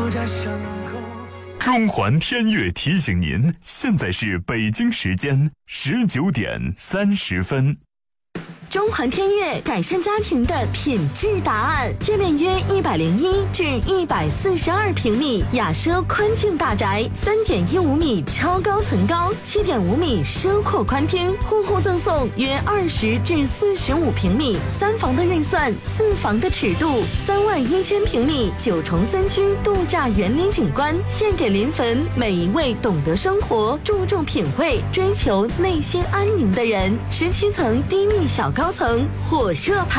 中环天悦提醒您，现在是北京时间19点30分。 中环天悦改善家庭的品质答案，界面约101至142平米，雅奢宽境大宅，3.15米超高层高，7.5米奢阔宽厅，户户赠送约20至45平米3房的预算，4房的尺度，31000平米9重3居度假园林景观，献给临汾每一位懂得生活、注重品味、追求内心安宁的人。17层低密小高层，火热排